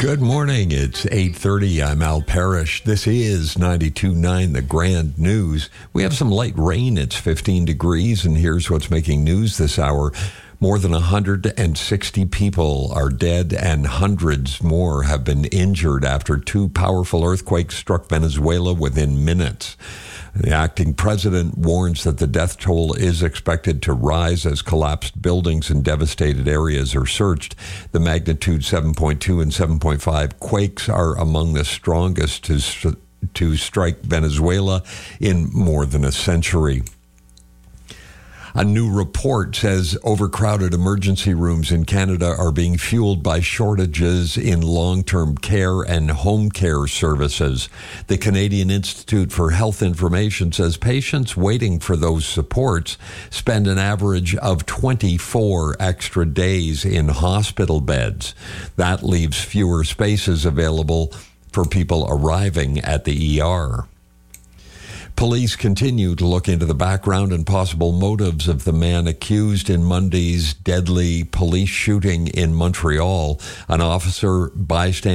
Good morning. It's 8:30. I'm Al Parrish. This is 92.9 The Grand News. We have some light rain. It's 15 degrees, and here's what's making news this hour. More than 160 people are dead and hundreds more have been injured after two powerful earthquakes struck Venezuela within minutes. The acting president warns that the death toll is expected to rise as collapsed buildings in devastated areas are searched. The magnitude 7.2 and 7.5 quakes are among the strongest to strike Venezuela in more than a century. A new report says overcrowded emergency rooms in Canada are being fueled by shortages in long-term care and home care services. The Canadian Institute for Health Information says patients waiting for those supports spend an average of 24 extra days in hospital beds. That leaves fewer spaces available for people arriving at the ER. Police continue to look into the background and possible motives of the man accused in Monday's deadly police shooting in Montreal. An officer bystander